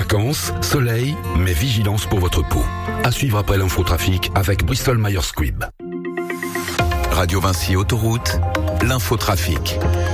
Vacances, soleil, mais vigilance pour votre peau. À suivre après l'infotrafic avec Bristol Myers Squibb. Radio Vinci Autoroute, l'infotrafic.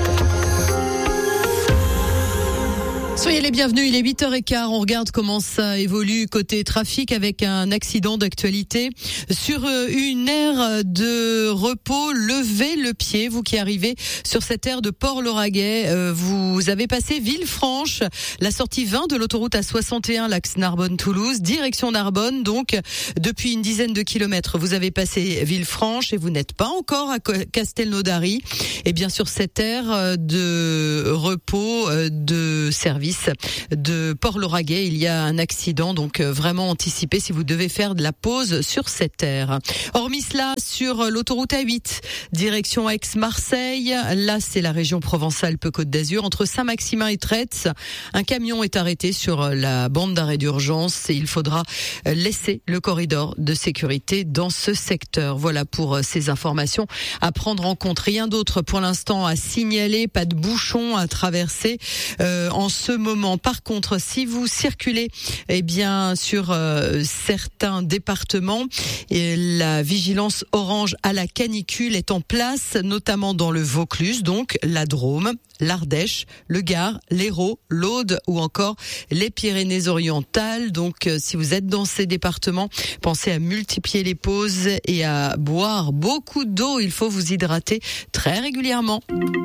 Soyez les bienvenus, il est 8h15, on regarde comment ça évolue côté trafic avec un accident d'actualité sur une aire de repos. Levez le pied, vous qui arrivez sur cette aire de Port-Lauragais, vous avez passé Villefranche, la sortie 20 de l'autoroute A61, l'axe Narbonne-Toulouse, direction Narbonne, donc depuis une dizaine de kilomètres, vous avez passé Villefranche et vous n'êtes pas encore à Castelnaudary. Et bien sur cette aire de repos de service de Port-Lauragais, il y a un accident, donc vraiment anticipé si vous devez faire de la pause sur cette aire. Hormis cela, sur l'autoroute A8, direction Aix-Marseille, là c'est la région Provence-Alpes-Côte d'Azur, entre Saint-Maximin et Tretz, un camion est arrêté sur la bande d'arrêt d'urgence et il faudra laisser le corridor de sécurité dans ce secteur. Voilà pour ces informations à prendre en compte. Rien d'autre pour l'instant à signaler, pas de bouchon à traverser en ce moment. Par contre, si vous circulez sur certains départements, la vigilance orange à la canicule est en place, notamment dans le Vaucluse, donc la Drôme, l'Ardèche, le Gard, l'Hérault, l'Aude ou encore les Pyrénées-Orientales. Donc si vous êtes dans ces départements, pensez à multiplier les pauses et à boire beaucoup d'eau. Il faut vous hydrater très régulièrement.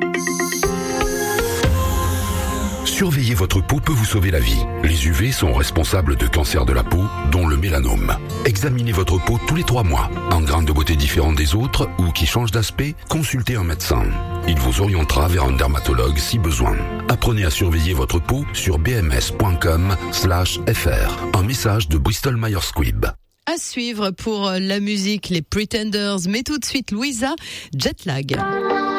Surveiller votre peau peut vous sauver la vie. Les UV sont responsables de cancers de la peau, dont le mélanome. Examinez votre peau tous les 3 mois. Un grain de beauté différent des autres ou qui change d'aspect, consultez un médecin. Il vous orientera vers un dermatologue si besoin. Apprenez à surveiller votre peau sur bms.com/fr. Un message de Bristol Myers Squibb. À suivre pour la musique, les Pretenders, mais tout de suite Louisa, Jetlag.